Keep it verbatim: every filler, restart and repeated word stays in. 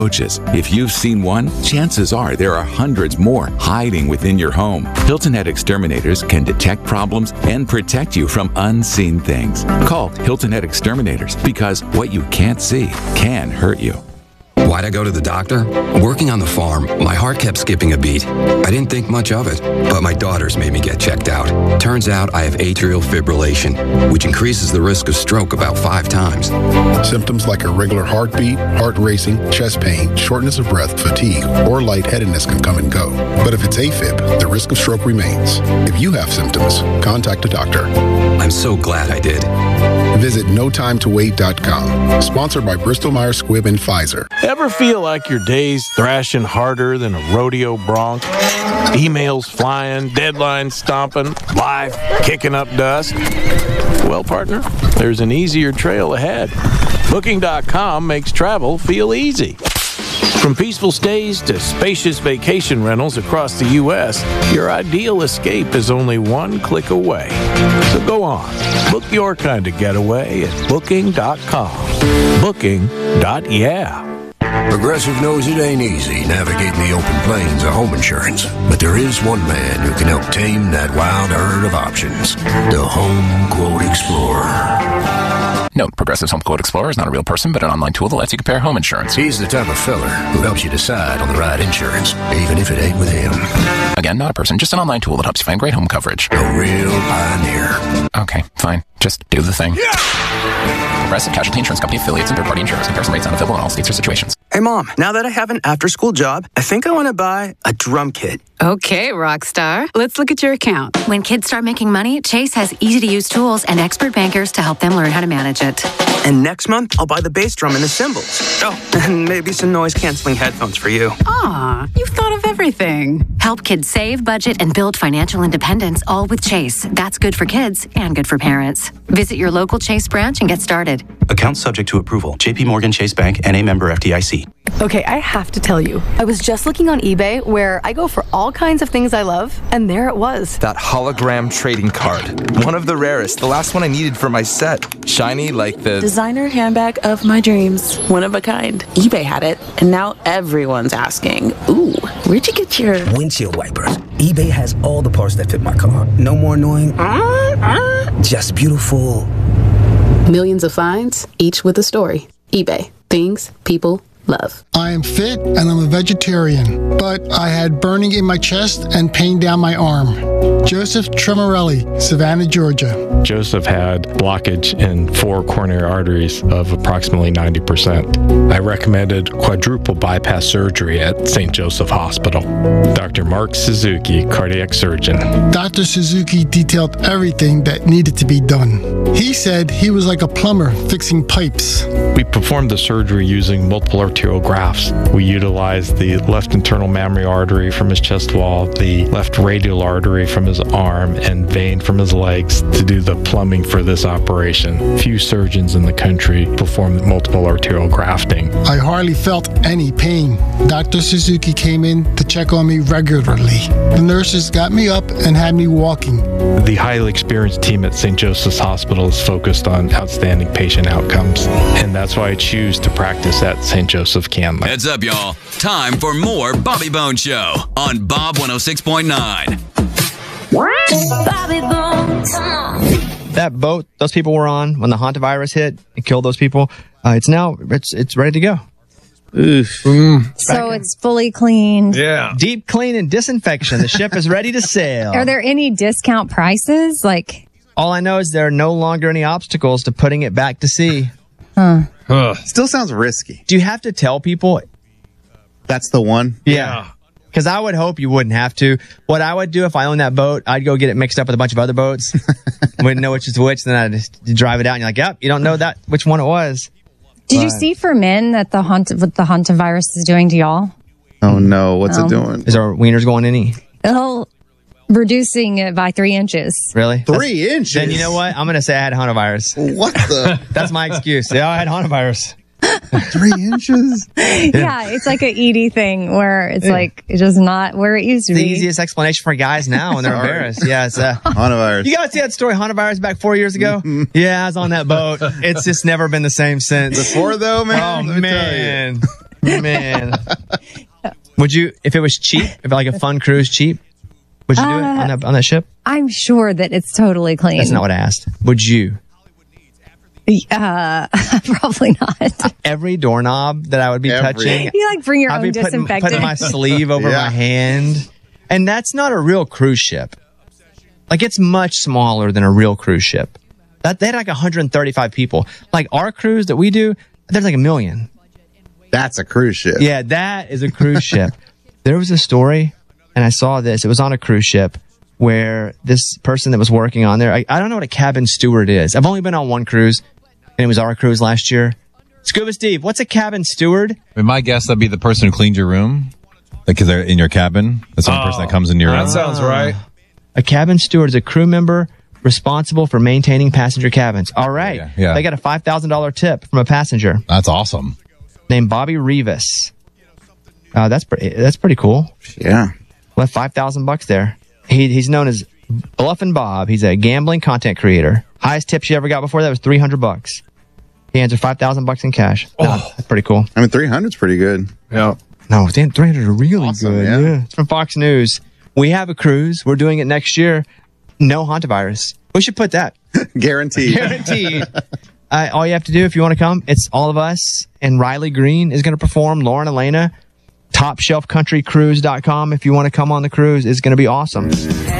Roaches. If you've seen one, chances are there are hundreds more hiding within your home. Hilton Head Exterminators can detect problems and protect you from unseen things. Call Hilton Head Exterminators because what you can't see can hurt you. Why'd I go to the doctor? Working on the farm, my heart kept skipping a beat. I didn't think much of it, but my daughters made me get checked out. Turns out I have atrial fibrillation, which increases the risk of stroke about five times. Symptoms like irregular heartbeat, heart racing, chest pain, shortness of breath, fatigue, or lightheadedness can come and go. But if it's AFib, the risk of stroke remains. If you have symptoms, contact a doctor. I'm so glad I did. Visit no time to wait dot com. Sponsored by Bristol Myers Squibb and Pfizer. Ever feel like your day's thrashing harder than a rodeo bronc? Emails flying, deadlines stomping, life kicking up dust? Well, partner, there's an easier trail ahead. Booking dot com makes travel feel easy. From peaceful stays to spacious vacation rentals across the U S, your ideal escape is only one click away. So go on, book your kind of getaway at Booking dot com. Booking. Yeah. Progressive knows it ain't easy navigating the open plains of home insurance, but there is one man who can help tame that wild herd of options, the Home Quote Explorer. Note, Progressive's Home Quote Explorer is not a real person, but an online tool that lets you compare home insurance. He's the type of fella who helps you decide on the right insurance, even if it ain't with him. Again, not a person, just an online tool that helps you find great home coverage. A real pioneer. Okay, fine. Just do the thing. Yeah! Progressive Casualty Insurance Company affiliates and third-party insurers. Comparison rates not available in all states or situations. Hey, Mom, now that I have an after-school job, I think I want to buy a drum kit. Okay, Rockstar. Let's look at your account. When kids start making money, Chase has easy-to-use tools and expert bankers to help them learn how to manage it. And next month, I'll buy the bass drum and the cymbals. Oh, and maybe some noise-canceling headphones for you. Aw, you've thought of everything. Help kids save, budget, and build financial independence, all with Chase. That's good for kids and good for parents. Visit your local Chase branch and get started. Account subject to approval. J P Morgan Chase Bank, N A member F D I C. Okay, I have to tell you, I was just looking on eBay where I go for all kinds of things I love, and there it was. That hologram trading card. One of the rarest. The last one I needed for my set. Shiny like the... designer handbag of my dreams. One of a kind. eBay had it, and now everyone's asking, ooh, where'd you get your... windshield wipers. eBay has all the parts that fit my car. No more annoying... Uh, uh, just beautiful... Millions of finds, each with a story. eBay. Things people love. I am fit and I'm a vegetarian, but I had burning in my chest and pain down my arm. Joseph Tremorelli, Savannah, Georgia. Joseph had blockage in four coronary arteries of approximately ninety percent. I recommended quadruple bypass surgery at Saint Joseph Hospital. Doctor Mark Suzuki, cardiac surgeon. Doctor Suzuki detailed everything that needed to be done. He said he was like a plumber fixing pipes. We performed the surgery using multiple arterial grafts. We utilized the left internal mammary artery from his chest wall, the left radial artery from his arm, and vein from his legs to do the plumbing for this operation. Few surgeons in the country performed multiple arterial grafting. I hardly felt any pain. Doctor Suzuki came in to check on me regularly. The nurses got me up and had me walking. The highly experienced team at Saint Joseph's Hospital is focused on outstanding patient outcomes, and that's why I choose to practice at Saint Joseph Candler. Heads up, y'all. Time for more Bobby Bones Show on Bob one oh six point nine. Bobby Bones, come on. That boat those people were on when the hantavirus hit and killed those people, uh, it's now it's it's ready to go. Oof. Mm. So it's fully cleaned. Yeah. Deep clean and disinfection. The ship is ready to sail. Are there any discount prices? Like, all I know is there are no longer any obstacles to putting it back to sea. Huh. Huh. Still sounds risky. Do you have to tell people that's the one? Yeah. Because I would hope you wouldn't have to. What I would do if I owned that boat, I'd go get it mixed up with a bunch of other boats. Wouldn't know which is which. Then I'd just drive it out and you're like, yep, you don't know that which one it was. Did but, you see for men that the haunt what the hantavirus is doing to y'all? Oh no, what's um, it doing? Is our wieners going any? Oh, reducing it by three inches. Really? Three That's, inches? Then you know what? I'm going to say I had hantavirus. What the? That's my excuse. Yeah, I had hantavirus. Three inches? Yeah. yeah, it's like an Edie thing where it's yeah. like, it's just not where it used to it's be. The easiest explanation for guys now when they're embarrassed. Yeah, it's uh, hantavirus. You guys see that story, hantavirus, back four years ago? Mm-hmm. Yeah, I was on that boat. It's just never been the same since. Before though, man? Oh, man. Man. Would you, if it was cheap, if like a fun cruise cheap, would you do it on that, on that ship? I'm sure that it's totally clean. That's not what I asked. Would you? Uh, probably not. Every doorknob that I would be Every. touching. You like bring your I'd own be putting, disinfectant. putting my sleeve over Yeah. my hand. And that's not a real cruise ship. Like, it's much smaller than a real cruise ship. That they had like one hundred thirty-five people. Like our cruise that we do, there's like a million. That's a cruise ship. Yeah, that is a cruise ship. There was a story, and I saw this. It was on a cruise ship where this person that was working on there, I, I don't know what a cabin steward is. I've only been on one cruise, and it was our cruise last year. Scuba Steve, what's a cabin steward? I mean, my guess that'd be the person who cleans your room, because they're in your cabin. That's the only person that comes into your room. That sounds right. A cabin steward is a crew member responsible for maintaining passenger cabins. All right. Yeah, yeah. They got a five thousand dollars tip from a passenger. That's awesome. Named Bobby Rivas. Uh, that's pretty. That's pretty cool. Yeah. Left five thousand bucks there. He he's known as Bluffin' Bob. He's a gambling content creator. Highest tip she ever got before that was three hundred bucks. He answered five thousand bucks in cash. Oh, that's pretty cool. I mean, three hundred's pretty good. Yeah. No, damn, three hundred are really Awesome, good. yeah. Yeah. It's from Fox News. We have a cruise. We're doing it next year. No hantavirus. We should put that. Guaranteed. Guaranteed. Uh, all you have to do if you want to come, it's all of us. And Riley Green is going to perform. Lauren Elena. top shelf country cruise dot com if you want to come on the cruise. It's going to be awesome.